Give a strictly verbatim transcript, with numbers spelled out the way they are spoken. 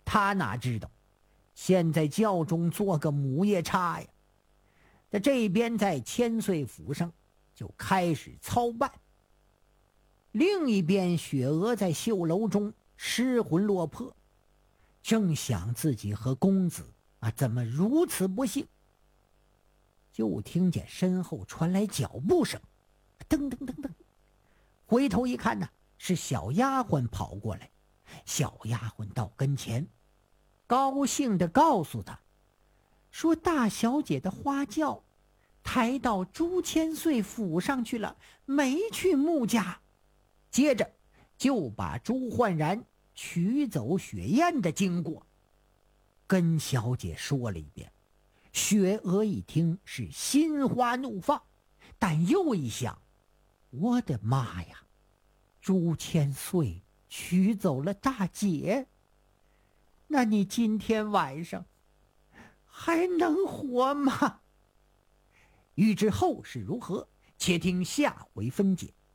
他哪知道现在教中做个母夜叉呀，在这边在千岁府上就开始操办。另一边雪娥在绣楼中失魂落魄，正想自己和公子啊怎么如此不幸，就听见身后传来脚步声，噔噔噔噔，回头一看呢，是小丫鬟跑过来。小丫鬟到跟前，高兴地告诉他说，大小姐的花轿抬到朱千岁府上去了，没去穆家。接着就把朱焕然取走雪雁的经过跟小姐说了一遍。雪娥一听是心花怒放，但又一想，我的妈呀，朱千岁取走了大姐，那你今天晚上还能活吗？欲知后事如何，且听下回分解。